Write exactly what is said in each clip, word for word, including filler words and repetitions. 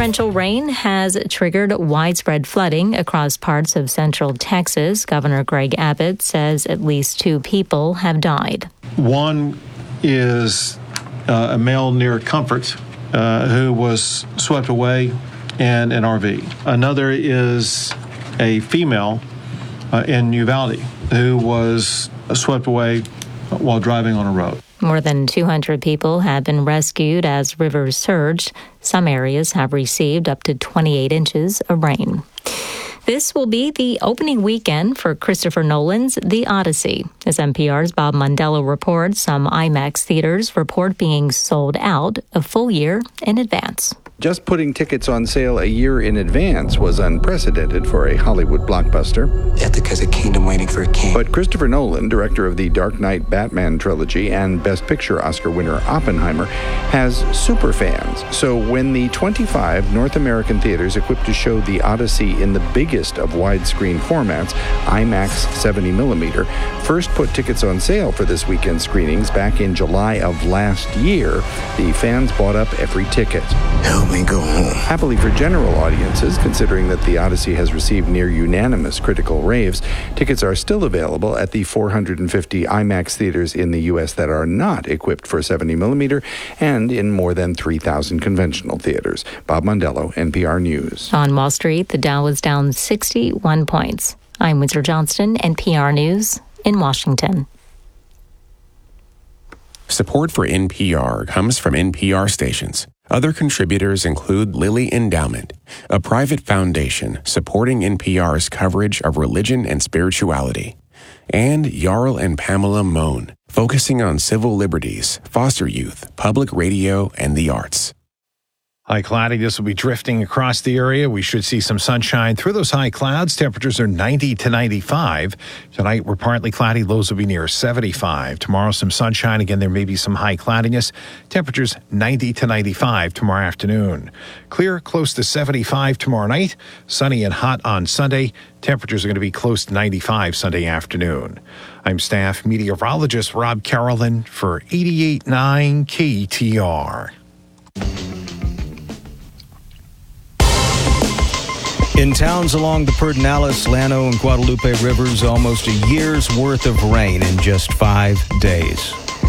Torrential rain has triggered widespread flooding across parts of central Texas. Governor Greg Abbott says at least two people have died. One is uh, a male near Comfort uh, who was swept away in an R V. Another is a female uh, in Uvalde who was swept away while driving on a road. More than two hundred people have been rescued as rivers surged. Some areas have received up to twenty-eight inches of rain. This will be the opening weekend for Christopher Nolan's The Odyssey. As N P R's Bob Mondello reports, some IMAX theaters report being sold out a full year in advance. Just putting tickets on sale a year in advance was unprecedented for a Hollywood blockbuster. Ithaca's a kingdom waiting for a king. But Christopher Nolan, director of the Dark Knight Batman trilogy and Best Picture Oscar winner Oppenheimer, has super fans. So when the twenty-five North American theaters equipped to show The Odyssey in the biggest of widescreen formats, IMAX seventy millimeter, first put tickets on sale for this weekend's screenings back in July of last year, the fans bought up every ticket. Help me go home. Happily for general audiences, considering that The Odyssey has received near unanimous critical raves, tickets are still available at the four hundred fifty IMAX theaters in the U S that are not equipped for seventy millimeter and in more than three thousand conventional theaters. Bob Mondello, N P R News. On Wall Street, the Dow was down sixty-one points. I'm Windsor Johnston, N P R News in Washington. Support for N P R comes from N P R stations. Other contributors include Lilly Endowment, a private foundation supporting N P R's coverage of religion and spirituality, and Jarl and Pamela Mohn, focusing on civil liberties, foster youth, public radio, and the arts. High cloudiness will be drifting across the area. We should see some sunshine through those high clouds. Temperatures are ninety to ninety-five. Tonight, we're partly cloudy. Lows will be near seventy-five. Tomorrow, some sunshine. Again, there may be some high cloudiness. Temperatures ninety to ninety-five tomorrow afternoon. Clear, close to seventy-five tomorrow night. Sunny and hot on Sunday. Temperatures are going to be close to ninety-five Sunday afternoon. I'm staff meteorologist Rob Carolyn for eighty-eight point nine K T R. In towns along the Pedernales, Llano, and Guadalupe rivers, almost a year's worth of rain in just five days.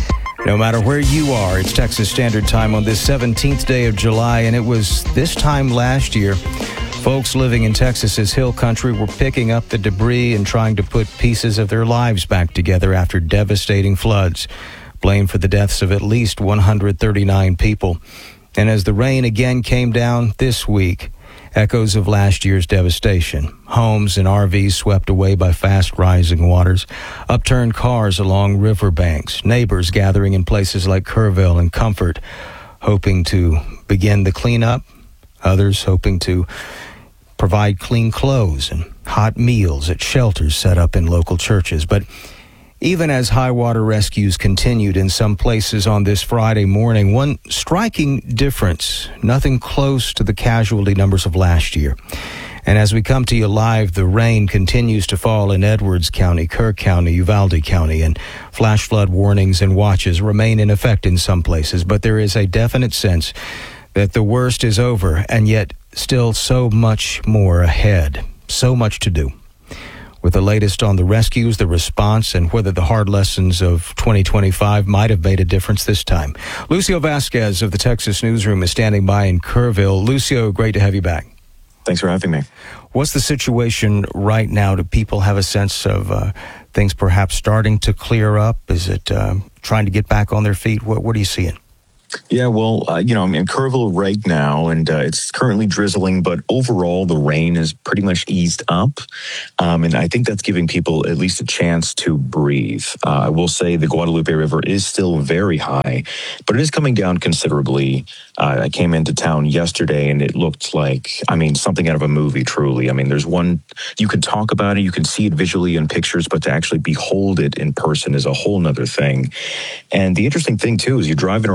No matter where you are, it's Texas Standard Time on this seventeenth day of July, and it was this time last year, folks living in Texas's hill country were picking up the debris and trying to put pieces of their lives back together after devastating floods, blamed for the deaths of at least one hundred thirty-nine people. And as the rain again came down this week, echoes of last year's devastation. Homes and R Vs swept away by fast rising waters. Upturned cars along riverbanks. Neighbors gathering in places like Kerrville and Comfort, hoping to begin the cleanup. Others hoping to provide clean clothes and hot meals at shelters set up in local churches. But even as high water rescues continued in some places on this Friday morning, one striking difference, nothing close to the casualty numbers of last year. And as we come to you live, the rain continues to fall in Edwards County, Kirk County, Uvalde County, and flash flood warnings and watches remain in effect in some places. But there is a definite sense that the worst is over, and yet still so much more ahead, so much to do. With the latest on the rescues, the response, and whether the hard lessons of twenty twenty-five might have made a difference this time. Lucio Vasquez of the Texas Newsroom is standing by in Kerrville. Lucio, great to have you back. Thanks for having me. What's the situation right now? Do people have a sense of uh, things perhaps starting to clear up? Is it uh, trying to get back on their feet? What, what are you seeing? Yeah, well, uh, you know, I'm in Kerrville right now, and uh, it's currently drizzling, but overall the rain has pretty much eased up, um, and I think that's giving people at least a chance to breathe. Uh, I will say the Guadalupe River is still very high, but it is coming down considerably. Uh, I came into town yesterday, and it looked like, I mean, something out of a movie, truly. I mean, there's one, you can talk about it, you can see it visually in pictures, but to actually behold it in person is a whole nother thing. And the interesting thing, too, is you're driving around town,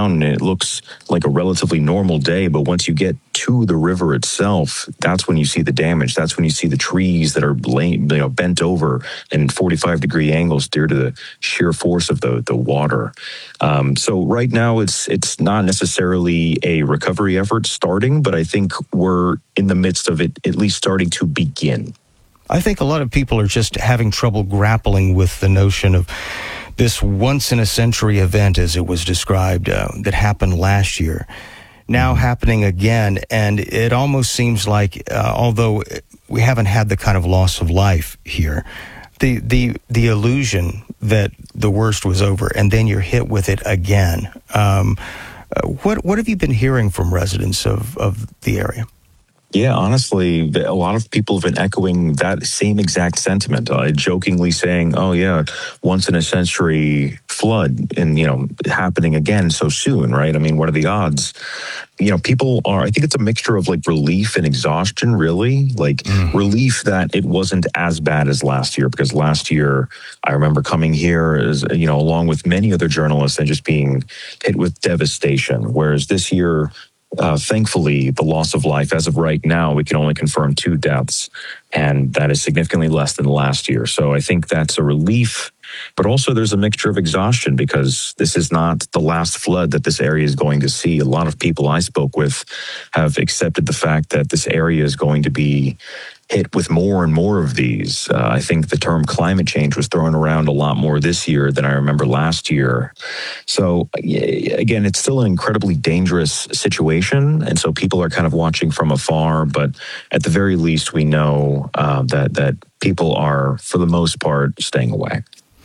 down and it looks like a relatively normal day, but once you get to the river itself, that's when you see the damage. That's when you see the trees that are laying, you know, bent over in forty-five degree angles due to the sheer force of the the water. Um, so right now, it's it's not necessarily a recovery effort starting, but I think we're in the midst of it, at least starting to begin. I think a lot of people are just having trouble grappling with the notion of this once-in-a-century event, as it was described, uh, that happened last year, now happening again. And it almost seems like, uh, although we haven't had the kind of loss of life here, the, the, the illusion that the worst was over, and then you're hit with it again. Um, uh, what, what have you been hearing from residents of, of the area? Yeah, honestly, a lot of people have been echoing that same exact sentiment, uh, jokingly saying, oh, yeah, once in a century flood and, you know, happening again so soon, right? I mean, what are the odds? You know, people are, I think it's a mixture of like relief and exhaustion, really. Like mm. relief that it wasn't as bad as last year, because last year I remember coming here as, you know, along with many other journalists and just being hit with devastation. Whereas this year, Uh, thankfully, the loss of life, as of right now, we can only confirm two deaths, and that is significantly less than last year. So I think that's a relief, but also there's a mixture of exhaustion because this is not the last flood that this area is going to see. A lot of people I spoke with have accepted the fact that this area is going to be hit with more and more of these. Uh, I think the term climate change was thrown around a lot more this year than I remember last year. So again, it's still an incredibly dangerous situation. And so people are kind of watching from afar, but at the very least, we know uh, that, that people are, for the most part, staying away.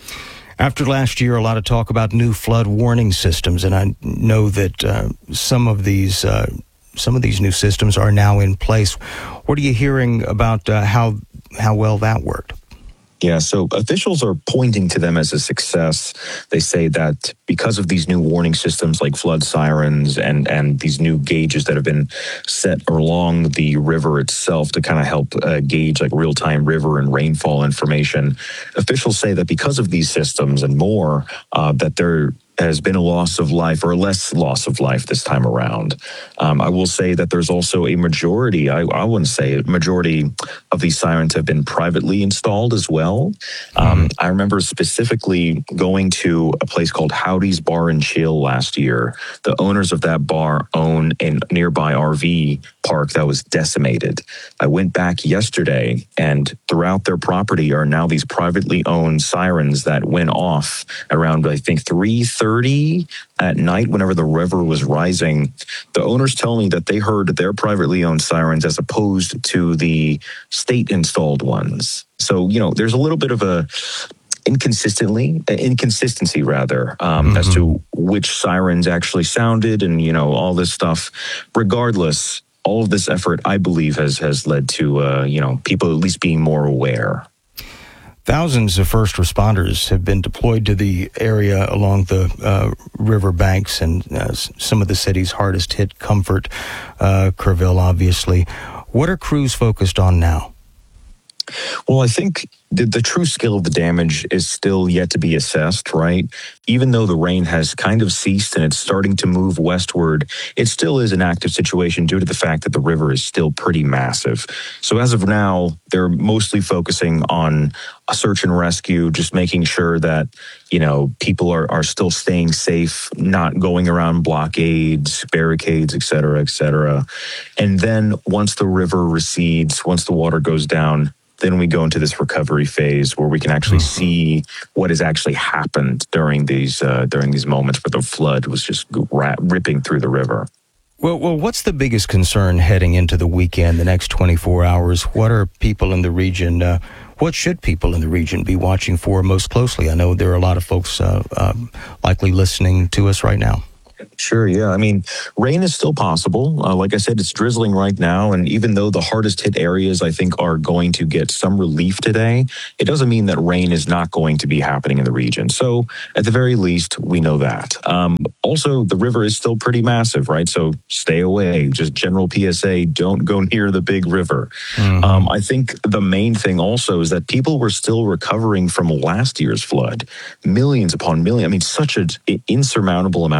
After last year, a lot of talk about new flood warning systems, and I know that uh, some of these uh, some of these new systems are now in place. What are you hearing about uh, how how well that worked? Yeah, so officials are pointing to them as a success. They say that because of these new warning systems like flood sirens and, and these new gauges that have been set along the river itself to kind of help uh, gauge like real-time river and rainfall information, officials say that because of these systems and more, uh, that they're has been a loss of life or less loss of life this time around. Um, I will say that there's also a majority, I, I wouldn't say a majority of these sirens have been privately installed as well. Um, I remember specifically going to a place called Howdy's Bar and Chill last year. The owners of that bar own a nearby R V park that was decimated. I went back yesterday, and throughout their property are now these privately owned sirens that went off around, I think, three thirty at night whenever the river was rising. The owners tell me that they heard their privately owned sirens as opposed to the state-installed ones. So, you know, there's a little bit of a inconsistently, inconsistency rather, um, mm-hmm. as to which sirens actually sounded and, you know, all this stuff. Regardless, all of this effort, I believe, has has led to, uh, you know, people at least being more aware. Thousands of first responders have been deployed to the area along the uh, river banks and uh, some of the city's hardest hit, Comfort, uh, Kerrville, obviously. What are crews focused on now? Well, I think the, the true scale of the damage is still yet to be assessed, right? Even though the rain has kind of ceased and it's starting to move westward, it still is an active situation due to the fact that the river is still pretty massive. So as of now, they're mostly focusing on a search and rescue, just making sure that, you know, people are, are still staying safe, not going around blockades, barricades, et cetera, et cetera. And then once the river recedes, once the water goes down, then we go into this recovery phase where we can actually see what has actually happened during these uh, during these moments where the flood was just ra- ripping through the river. Well, well, what's the biggest concern heading into the weekend, the next twenty-four hours? What are people in the region, uh, what should people in the region be watching for most closely? I know there are a lot of folks uh, uh, likely listening to us right now. Sure, yeah. I mean, rain is still possible. Uh, like I said, it's drizzling right now. And even though the hardest hit areas, I think, are going to get some relief today, it doesn't mean that rain is not going to be happening in the region. So at the very least, we know that. Um, also, the river is still pretty massive, right? So stay away. Just general P S A, don't go near the big river. Mm-hmm. Um, I think the main thing also is that people were still recovering from last year's flood. Millions upon millions. I mean, such an insurmountable amount of damage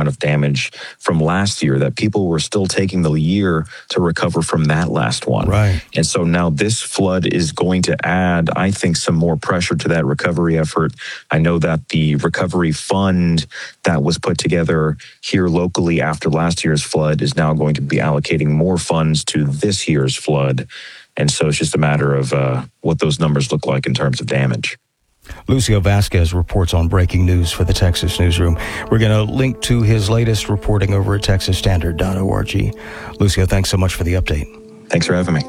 damage from last year, that people were still taking the year to recover from that last one. Right. And so now this flood is going to add, I think, some more pressure to that recovery effort. I know that the recovery fund that was put together here locally after last year's flood is now going to be allocating more funds to this year's flood. And so it's just a matter of uh, what those numbers look like in terms of damage. Lucio Vasquez reports on breaking news for the Texas Newsroom. We're going to link to his latest reporting over at texas standard dot org. Lucio, thanks so much for the update. Thanks for having me.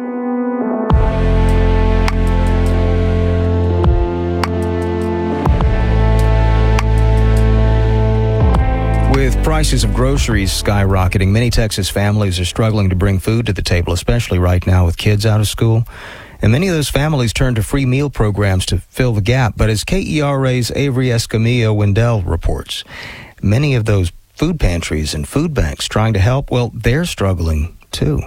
With prices of groceries skyrocketing, many Texas families are struggling to bring food to the table, especially right now with kids out of school. And many of those families turn to free meal programs to fill the gap. But as K E R A's Avery Escamilla Wendell reports, many of those food pantries and food banks trying to help, well, they're struggling too.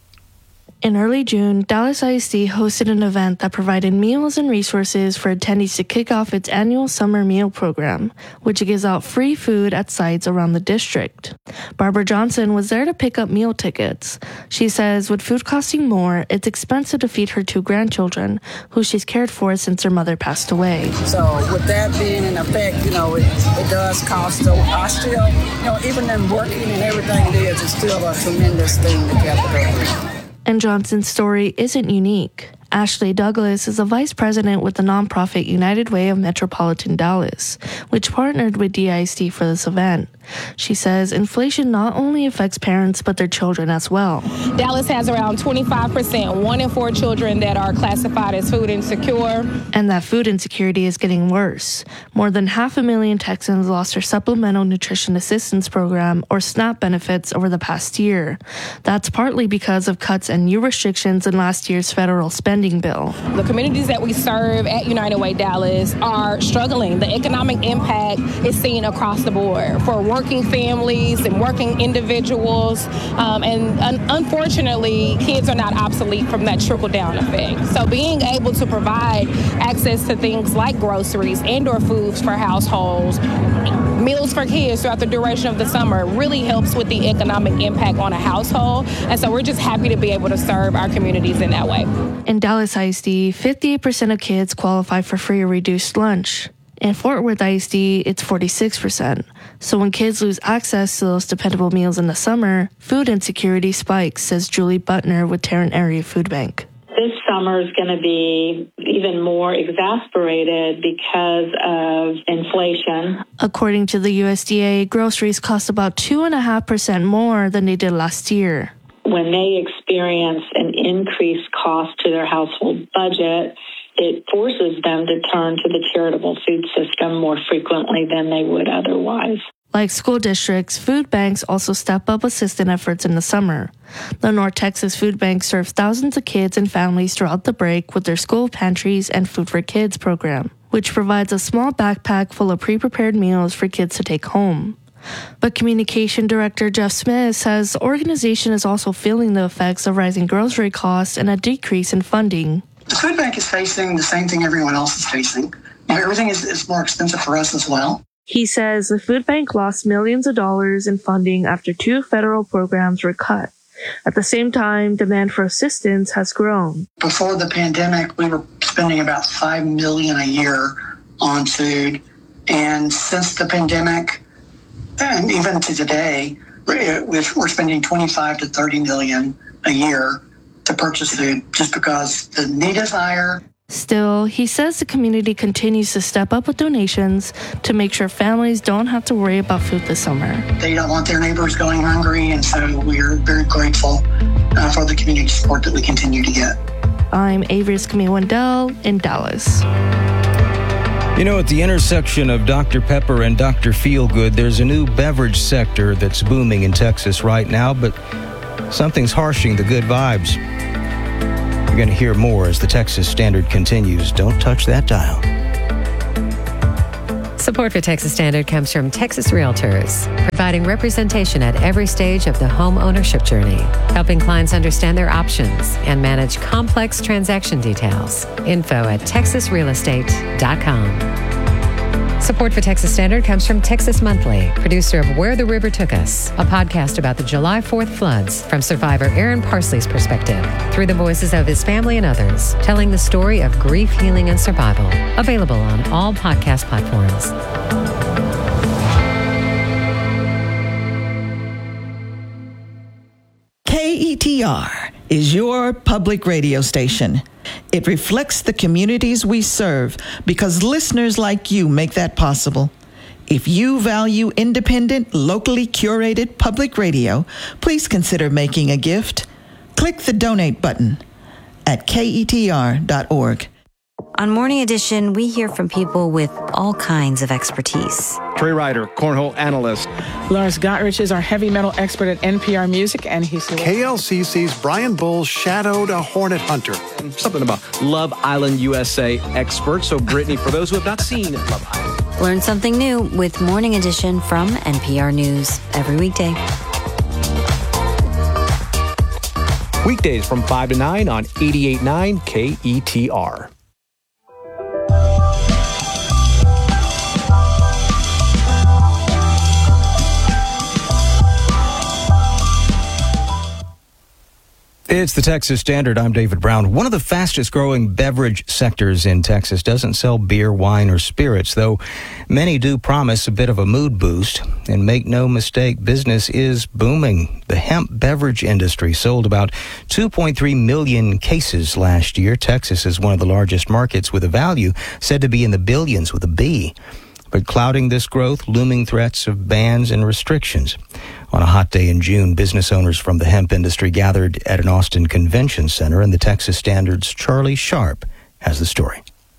In early June, Dallas I S D hosted an event that provided meals and resources for attendees to kick off its annual summer meal program, which gives out free food at sites around the district. Barbara Johnson was there to pick up meal tickets. She says with food costing more, it's expensive to feed her two grandchildren, who she's cared for since her mother passed away. So with that being in effect, you know, it, it does cost. So I still, you know, even in working and everything it is, it's still a tremendous thing to get through. And Johnson's story isn't unique. Ashley Douglas is a vice president with the nonprofit United Way of Metropolitan Dallas, which partnered with D I S D for this event. She says inflation not only affects parents, but their children as well. Dallas has around twenty-five percent, one in four children that are classified as food insecure. And that food insecurity is getting worse. More than half a million Texans lost their Supplemental Nutrition Assistance Program, or SNAP, benefits over the past year. That's partly because of cuts and new restrictions in last year's federal spending bill. The communities that we serve at United Way Dallas are struggling. The economic impact is seen across the board for working families and working individuals. Um, and un- unfortunately, kids are not obsolete from that trickle-down effect. So being able to provide access to things like groceries and or foods for households, meals for kids throughout the duration of the summer really helps with the economic impact on a household. And so we're just happy to be able to serve our communities in that way. In Dallas I S D, fifty-eight percent of kids qualify for free or reduced lunch. In Fort Worth I S D, it's forty-six percent. So when kids lose access to those dependable meals in the summer, food insecurity spikes, says Julie Butner with Tarrant Area Food Bank. This summer is going to be even more exasperated because of inflation. According to the U S D A, groceries cost about two point five percent more than they did last year. When they experience an increased cost to their household budget, it forces them to turn to the charitable food system more frequently than they would otherwise. Like school districts, food banks also step up assistance efforts in the summer. The North Texas Food Bank serves thousands of kids and families throughout the break with their school pantries and Food for Kids program, which provides a small backpack full of pre-prepared meals for kids to take home. But Communication Director Jeff Smith says the organization is also feeling the effects of rising grocery costs and a decrease in funding. The food bank is facing the same thing everyone else is facing. You know, everything is, is more expensive for us as well. He says the food bank lost millions of dollars in funding after two federal programs were cut. At the same time, demand for assistance has grown. Before the pandemic, we were spending about five million dollars a year on food. And since the pandemic, and even to today, we're spending twenty-five to thirty million a year to purchase food just because the need is higher. Still, he says the community continues to step up with donations to make sure families don't have to worry about food this summer. They don't want their neighbors going hungry, and so we're very grateful uh, for the community support that we continue to get. I'm Avery Escamilla Wendell in Dallas. You know, at the intersection of Doctor Pepper and Doctor Feelgood, there's a new beverage sector that's booming in Texas right now, but something's harshing the good vibes. You're going to hear more as the Texas Standard continues. Don't touch that dial. Support for Texas Standard comes from Texas Realtors, providing representation at every stage of the home ownership journey, helping clients understand their options and manage complex transaction details. Info at texas real estate dot com. Support for Texas Standard comes from Texas Monthly, producer of Where the River Took Us, a podcast about the July fourth floods from survivor Aaron Parsley's perspective, through the voices of his family and others, telling the story of grief, healing, and survival. Available on all podcast platforms. K E T R is your public radio station. It reflects the communities we serve because listeners like you make that possible. If you value independent, locally curated public radio, please consider making a gift. Click the donate button at K E T R dot org. On Morning Edition, we hear from people with all kinds of expertise. Trey Ryder, cornhole analyst. Lawrence Gottridge is our heavy metal expert at N P R Music, and he's the K L C C's Brian Bull shadowed a hornet hunter. Something about Love Island U S A expert. So, Brittany, for those who have not seen Love Island, learn something new with Morning Edition from N P R News every weekday. Weekdays from five to nine on eighty-eight point nine K E T R. It's the Texas Standard. I'm David Brown. One of the fastest growing beverage sectors in Texas doesn't sell beer, wine, or spirits, though many do promise a bit of a mood boost. And make no mistake, business is booming. The hemp beverage industry sold about two point three million cases last year. Texas is one of the largest markets with a value said to be in the billions with a B. But clouding this growth, looming threats of bans and restrictions. On a hot day in June, business owners from the hemp industry gathered at an Austin convention center, and the Texas Standard's Charlie Sharp has the story.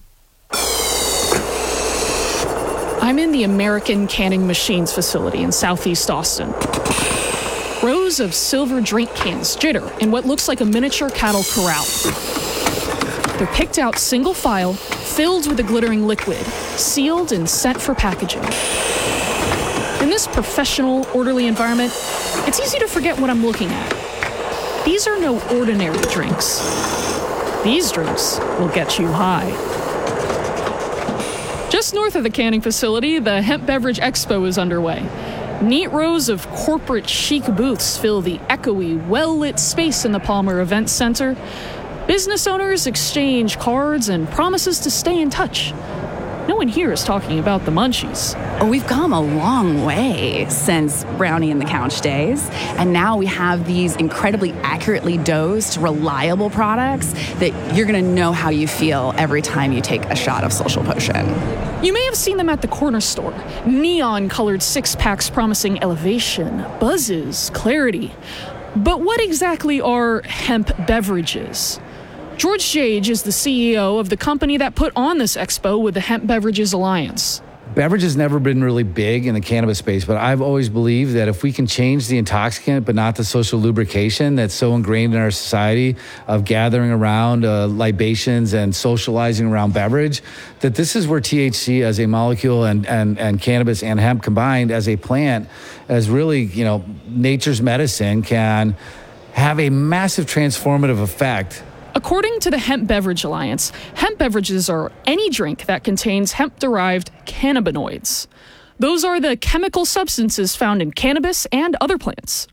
I'm in the American Canning Machines facility in southeast Austin. Rows of silver drink cans jitter in what looks like a miniature cattle corral. They're picked out single file, filled with a glittering liquid, sealed and set for packaging. In this professional, orderly environment, it's easy to forget what I'm looking at. These are no ordinary drinks. These drinks will get you high. Just north of the canning facility, the Hemp Beverage Expo is underway. Neat rows of corporate chic booths fill the echoey, well-lit space in the Palmer Event Center. Business owners exchange cards and promises to stay in touch. No one here is talking about the munchies. Oh, we've come a long way since Brownie and the Couch days, and now we have these incredibly accurately dosed, reliable products that you're going to know how you feel every time you take a shot of Social Potion. You may have seen them at the corner store. Neon-colored six-packs promising elevation, buzzes, clarity. But what exactly are hemp beverages? George Jage is the C E O of the company that put on this expo with the Hemp Beverages Alliance. Beverage has never been really big in the cannabis space, but I've always believed that if we can change the intoxicant but not the social lubrication that's so ingrained in our society of gathering around uh, libations and socializing around beverage, that this is where T H C as a molecule and, and, and cannabis and hemp combined as a plant, as really, you know, nature's medicine, can have a massive transformative effect. According to the Hemp Beverage Alliance, hemp beverages are any drink that contains hemp-derived cannabinoids. Those are the chemical substances found in cannabis and other plants.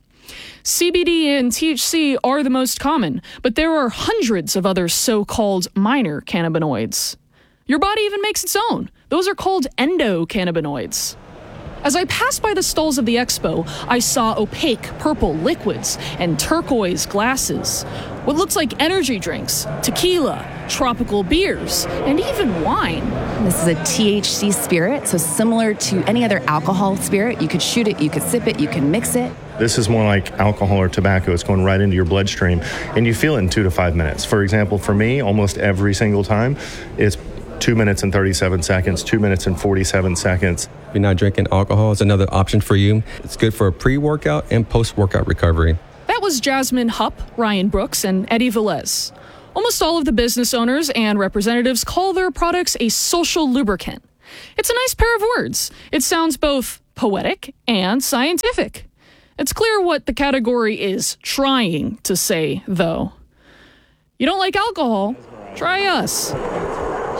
C B D and T H C are the most common, but there are hundreds of other so-called minor cannabinoids. Your body even makes its own. Those are called endocannabinoids. As I passed by the stalls of the expo, I saw opaque purple liquids and turquoise glasses, what looks like energy drinks, tequila, tropical beers, and even wine. This is a T H C spirit, so similar to any other alcohol spirit. You could shoot it, you could sip it, you can mix it. This is more like alcohol or tobacco. It's going right into your bloodstream, and you feel it in two to five minutes. For example, for me, almost every single time, it's two minutes and thirty-seven seconds, two minutes and forty-seven seconds. If you're not drinking alcohol, it's another option for you. It's good for pre-workout and post-workout recovery. That was Jasmine Hupp, Ryan Brooks, and Eddie Velez. Almost all of the business owners and representatives call their products a social lubricant. It's a nice pair of words. It sounds both poetic and scientific. It's clear what the category is trying to say, though. You don't like alcohol? Try us.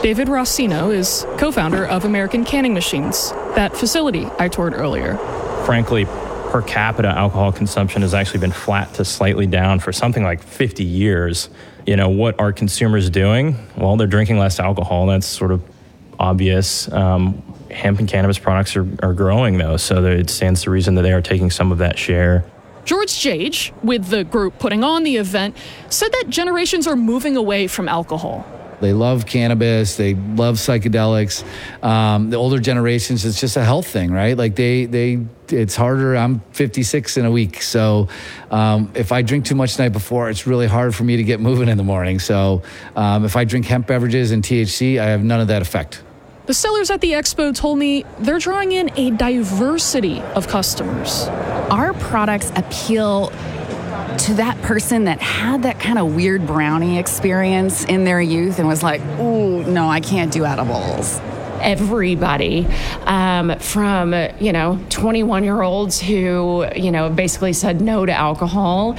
David Rossino is co-founder of American Canning Machines, that facility I toured earlier. Frankly, per capita alcohol consumption has actually been flat to slightly down for something like fifty years. You know, what are consumers doing? Well, they're drinking less alcohol. That's sort of obvious. Um, hemp and cannabis products are, are growing, though, so it stands to reason that they are taking some of that share. George Jage, with the group putting on the event, said that generations are moving away from alcohol. They love cannabis. They love psychedelics. Um, the older generations, it's just a health thing, right? Like they, they, it's harder. I'm fifty-six in a week. So um, if I drink too much the night before, it's really hard for me to get moving in the morning. So um, if I drink hemp beverages and T H C, I have none of that effect. The sellers at the expo told me they're drawing in a diversity of customers. Our products appeal to that person that had that kind of weird brownie experience in their youth and was like, ooh, no, I can't do edibles. Everybody um, from, you know, twenty-one-year-olds who, you know, basically said no to alcohol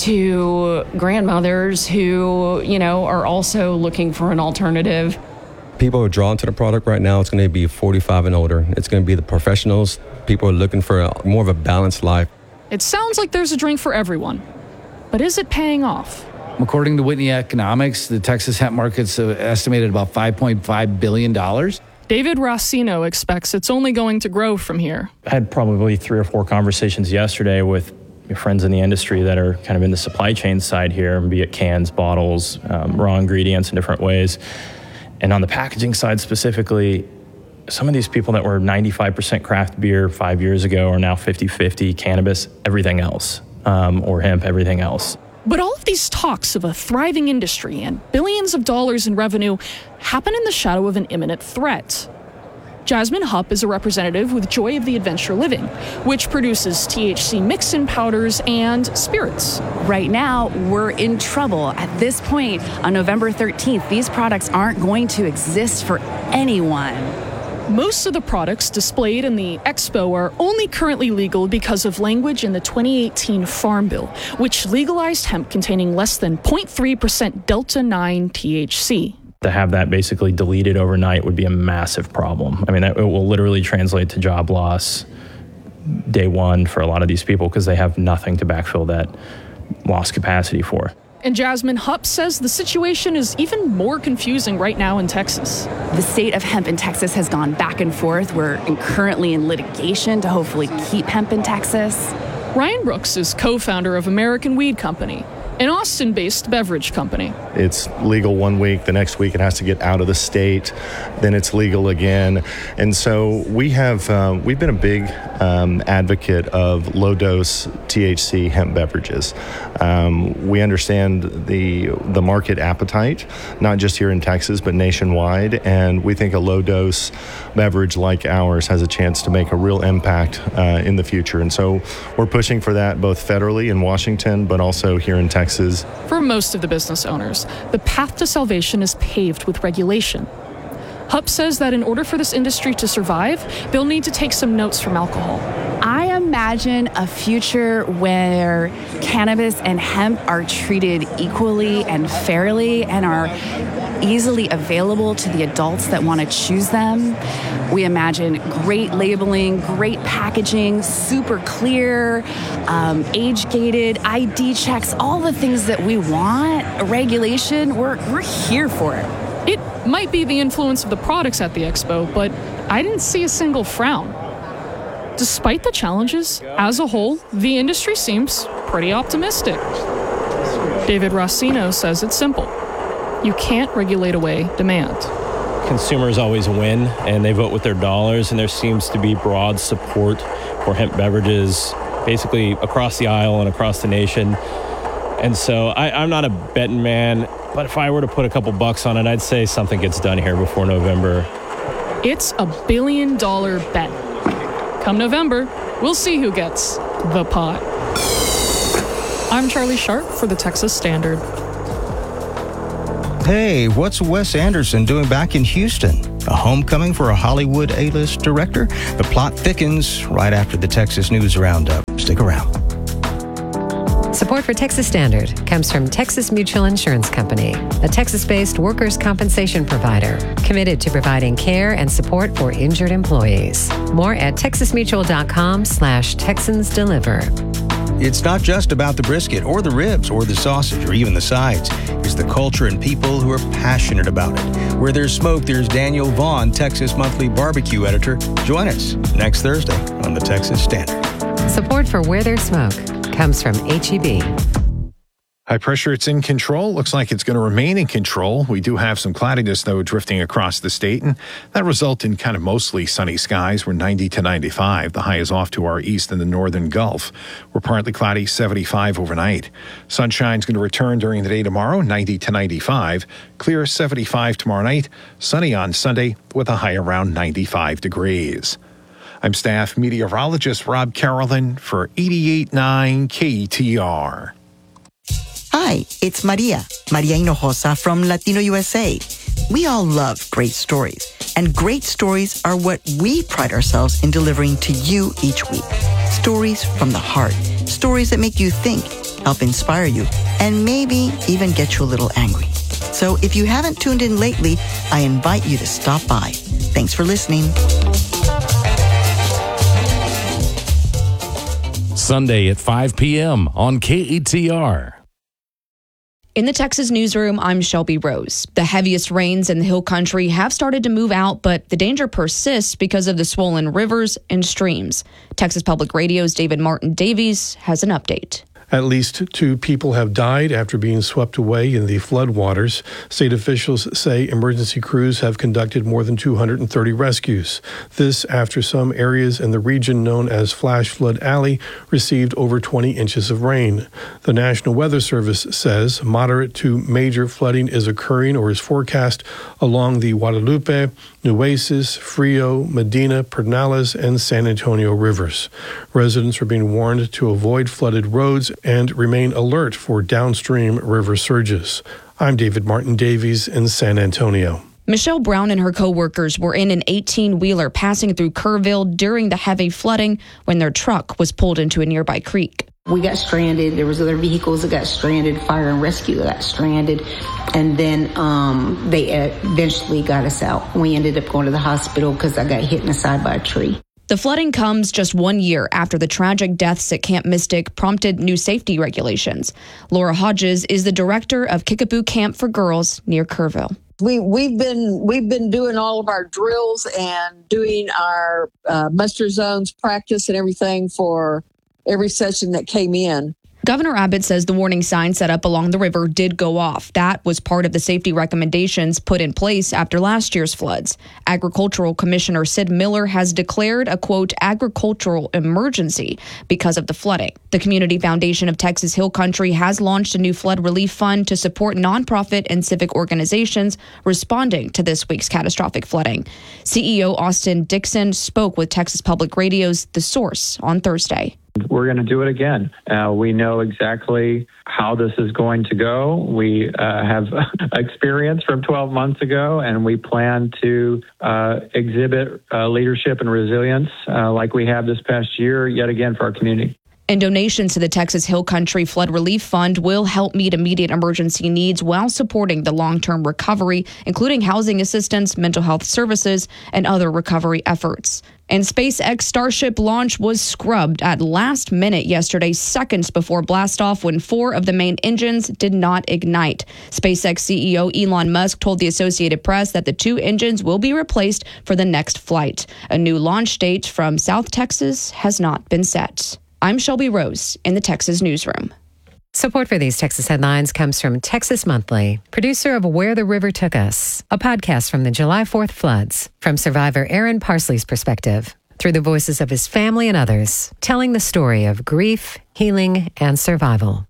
to grandmothers who, you know, are also looking for an alternative. People are drawn to the product right now. It's going to be forty-five and older. It's going to be the professionals. People are looking for a, more of a balanced life. It sounds like there's a drink for everyone. But is it paying off? According to Whitney Economics, the Texas hemp market's estimated about five point five billion dollars. David Rossino expects it's only going to grow from here. I had probably three or four conversations yesterday with friends in the industry that are kind of in the supply chain side here, be it cans, bottles, um, raw ingredients in different ways. And on the packaging side specifically, some of these people that were ninety-five percent craft beer five years ago are now fifty-fifty cannabis, everything else, um, or hemp, everything else. But all of these talks of a thriving industry and billions of dollars in revenue happen in the shadow of an imminent threat. Jasmine Hupp is a representative with Joy of the Adventure Living, which produces T H C mix-in powders and spirits. Right now, we're in trouble. At this point, on November thirteenth, these products aren't going to exist for anyone. Most of the products displayed in the expo are only currently legal because of language in the twenty eighteen Farm Bill, which legalized hemp containing less than zero point three percent Delta nine T H C. To have that basically deleted overnight would be a massive problem. I mean, that, it will literally translate to job loss day one for a lot of these people because they have nothing to backfill that lost capacity for. And Jasmine Hupp says the situation is even more confusing right now in Texas. The state of hemp in Texas has gone back and forth. We're currently in litigation to hopefully keep hemp in Texas. Ryan Brooks is co-founder of American Weed Company, an Austin-based beverage company. It's legal one week, the next week it has to get out of the state, then it's legal again. And so we have, uh, we've been a big um, advocate of low-dose T H C hemp beverages. Um, we understand the the market appetite, not just here in Texas, but nationwide, and we think a low-dose beverage like ours has a chance to make a real impact uh, in the future. And so we're pushing for that both federally in Washington, but also here in Texas. For most of the business owners, the path to salvation is paved with regulation. Hupp says that in order for this industry to survive, they'll need to take some notes from alcohol. I imagine a future where cannabis and hemp are treated equally and fairly and are easily available to the adults that want to choose them. We imagine great labeling, great packaging, super clear, um, age-gated, I D checks, all the things that we want. Regulation, we're, we're here for it. It might be the influence of the products at the expo, but I didn't see a single frown. Despite the challenges, as a whole, the industry seems pretty optimistic. David Rossino says it's simple. You can't regulate away demand. Consumers always win, and they vote with their dollars, and there seems to be broad support for hemp beverages basically across the aisle and across the nation. And so I, I'm not a betting man, but if I were to put a couple bucks on it, I'd say something gets done here before November. It's a billion dollar bet. Come November, we'll see who gets the pot. I'm Charlie Sharp for the Texas Standard. Hey, what's Wes Anderson doing back in Houston? A homecoming for a Hollywood A-list director? The plot thickens right after the Texas News Roundup. Stick around. Support for Texas Standard comes from Texas Mutual Insurance Company, a Texas-based workers' compensation provider committed to providing care and support for injured employees. More at texasmutual.com slash Texans Deliver. It's not just about the brisket or the ribs or the sausage or even the sides. It's the culture and people who are passionate about it. Where there's smoke, there's Daniel Vaughn, Texas Monthly Barbecue Editor. Join us next Thursday on the Texas Standard. Support for Where There's Smoke comes from H E B. High pressure, it's in control. Looks like it's going to remain in control. We do have some cloudiness, though, drifting across the state, and that results in kind of mostly sunny skies. We're ninety to ninety-five. The high is off to our east in the northern Gulf. We're partly cloudy, seventy-five overnight. Sunshine's going to return during the day tomorrow, ninety to ninety-five. Clear, seventy-five tomorrow night. Sunny on Sunday with a high around ninety-five degrees. I'm staff meteorologist Rob Carolyn for eighty-eight point nine K T R. Hi, it's Maria, Maria Hinojosa from Latino U S A. We all love great stories, and great stories are what we pride ourselves in delivering to you each week. Stories from the heart, stories that make you think, help inspire you, and maybe even get you a little angry. So if you haven't tuned in lately, I invite you to stop by. Thanks for listening. Sunday at five p.m. on K E T R. In the Texas newsroom, I'm Shelby Rose. The heaviest rains in the Hill Country have started to move out, but the danger persists because of the swollen rivers and streams. Texas Public Radio's David Martin Davies has an update. At least two people have died after being swept away in the floodwaters. State officials say emergency crews have conducted more than two hundred thirty rescues. This after some areas in the region known as Flash Flood Alley received over twenty inches of rain. The National Weather Service says moderate to major flooding is occurring or is forecast along the Guadalupe, Nueces, Frio, Medina, Pedernales, and San Antonio rivers. Residents are being warned to avoid flooded roads and remain alert for downstream river surges. I'm David Martin Davies in San Antonio. Michelle Brown and her co-workers were in an eighteen-wheeler passing through Kerrville during the heavy flooding when their truck was pulled into a nearby creek. We got stranded. There was other vehicles that got stranded. Fire and rescue got stranded. And then um, they eventually got us out. We ended up going to the hospital because I got hit in the side by a tree. The flooding comes just one year after the tragic deaths at Camp Mystic prompted new safety regulations. Laura Hodges is the director of Kickapoo Camp for Girls near Kerrville. We, we've been we've been doing all of our drills and doing our uh, muster zones practice and everything for every session that came in. Governor Abbott says the warning sign set up along the river did go off. That was part of the safety recommendations put in place after last year's floods. Agricultural Commissioner Sid Miller has declared a, quote, agricultural emergency because of the flooding. The Community Foundation of Texas Hill Country has launched a new flood relief fund to support nonprofit and civic organizations responding to this week's catastrophic flooding. C E O Austin Dixon spoke with Texas Public Radio's The Source on Thursday. We're going to do it again. Uh, we know exactly how this is going to go. We uh, have experience from twelve months ago, and we plan to uh, exhibit uh, leadership and resilience uh, like we have this past year, yet again, for our community. And donations to the Texas Hill Country Flood Relief Fund will help meet immediate emergency needs while supporting the long-term recovery, including housing assistance, mental health services, and other recovery efforts. And SpaceX Starship launch was scrubbed at last minute yesterday, seconds before blastoff, when four of the main engines did not ignite. SpaceX C E O Elon Musk told the Associated Press that the two engines will be replaced for the next flight. A new launch date from South Texas has not been set. I'm Shelby Rose in the Texas Newsroom. Support for these Texas headlines comes from Texas Monthly, producer of Where the River Took Us, a podcast from the July fourth floods, from survivor Aaron Parsley's perspective, through the voices of his family and others, telling the story of grief, healing, and survival.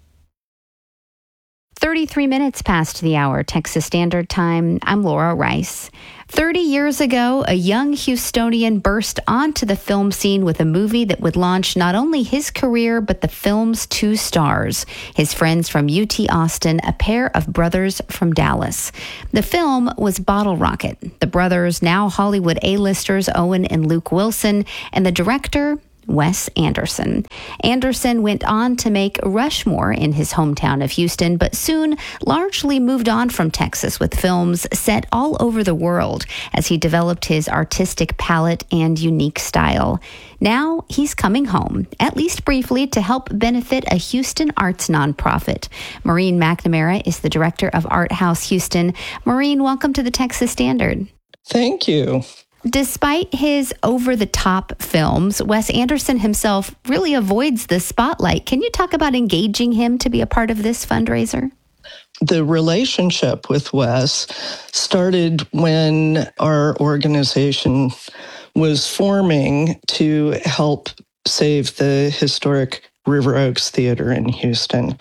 thirty-three minutes past the hour, Texas Standard Time. I'm Laura Rice. thirty years ago, a young Houstonian burst onto the film scene with a movie that would launch not only his career, but the film's two stars, his friends from U T Austin, a pair of brothers from Dallas. The film was Bottle Rocket. The brothers, now Hollywood A-listers Owen and Luke Wilson, and the director, Wes Anderson. Anderson went on to make Rushmore in his hometown of Houston, but soon largely moved on from Texas with films set all over the world as he developed his artistic palette and unique style. Now he's coming home, at least briefly, to help benefit a Houston arts nonprofit. Maureen McNamara is the director of Art House Houston. Maureen, welcome to the Texas Standard. Thank you. Despite his over-the-top films, Wes Anderson himself really avoids the spotlight. Can you talk about engaging him to be a part of this fundraiser? The relationship with Wes started when our organization was forming to help save the historic River Oaks Theater in Houston.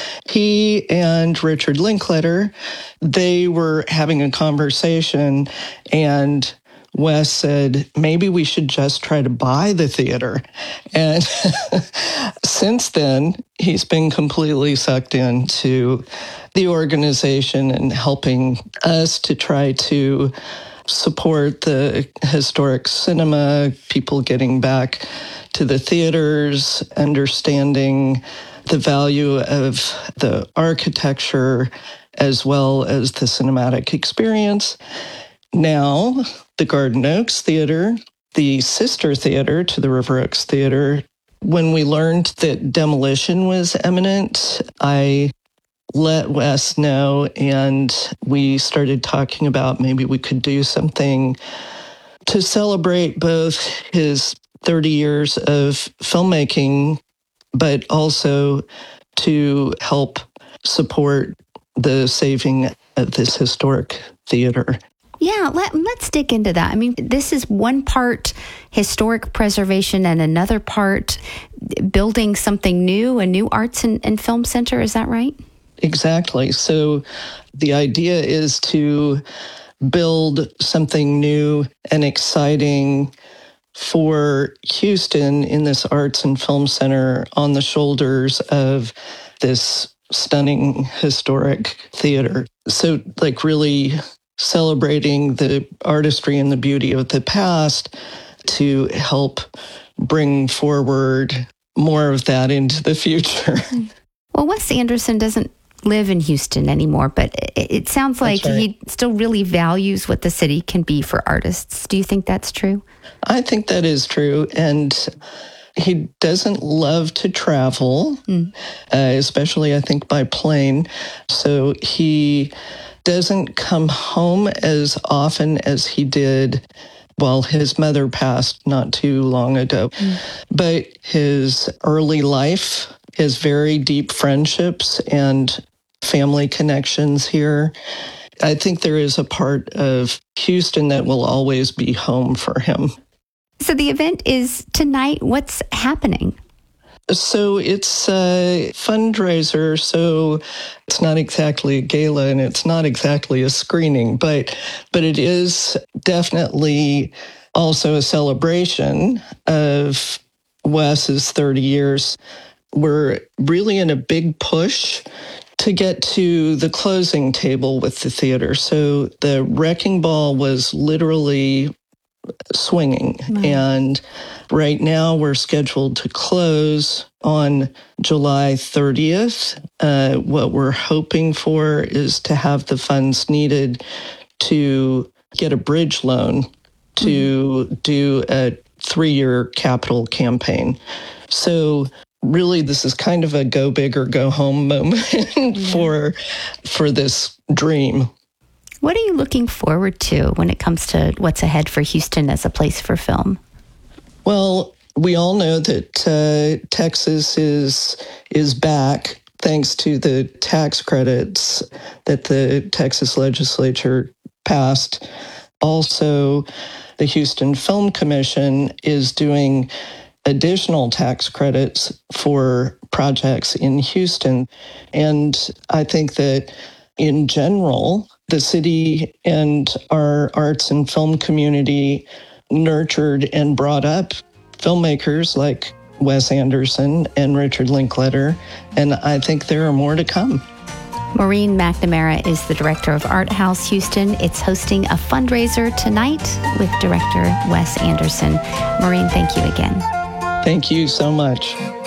He and Richard Linklater, they were having a conversation, and Wes said, maybe we should just try to buy the theater. And since then, he's been completely sucked into the organization and helping us to try to support the historic cinema, people getting back to the theaters, understanding the value of the architecture as well as the cinematic experience. Now, the Garden Oaks Theater, the sister theater to the River Oaks Theater, when we learned that demolition was imminent, I let Wes know, and we started talking about maybe we could do something to celebrate both his thirty years of filmmaking, but also to help support the saving of this historic theater. Yeah, let, let's dig into that. I mean, this is one part historic preservation and another part building something new, a new arts and, and film center. Is that right? Exactly. So the idea is to build something new and exciting for Houston in this arts and film center on the shoulders of this stunning historic theater. So like really celebrating the artistry and the beauty of the past to help bring forward more of that into the future. Well, Wes Anderson doesn't live in Houston anymore, but it, it sounds like right. he still really values what the city can be for artists. Do you think that's true? I think that is true. And he doesn't love to travel, mm. uh, especially, I think, by plane. So he doesn't come home as often as he did while his mother passed not too long ago. Mm. But his early life, his very deep friendships and family connections here, I think there is a part of Houston that will always be home for him. So the event is tonight. What's happening? So it's a fundraiser, so it's not exactly a gala and it's not exactly a screening, but but it is definitely also a celebration of Wes's thirty years. We're really in a big push to get to the closing table with the theater. So the wrecking ball was literally swinging. Wow. And right now we're scheduled to close on July thirtieth. Uh, what we're hoping for is to have the funds needed to get a bridge loan to mm-hmm. do a three-year capital campaign. So really, this is kind of a go big or go home moment yeah. for for this dream. What are you looking forward to when it comes to what's ahead for Houston as a place for film? Well, we all know that uh, Texas is is back thanks to the tax credits that the Texas legislature passed. Also, the Houston Film Commission is doing additional tax credits for projects in Houston. And I think that in general, the city and our arts and film community nurtured and brought up filmmakers like Wes Anderson and Richard Linklater, and I think there are more to come. Maureen McNamara is the director of Art House Houston. It's hosting a fundraiser tonight with director Wes Anderson. Maureen, thank you again. Thank you so much.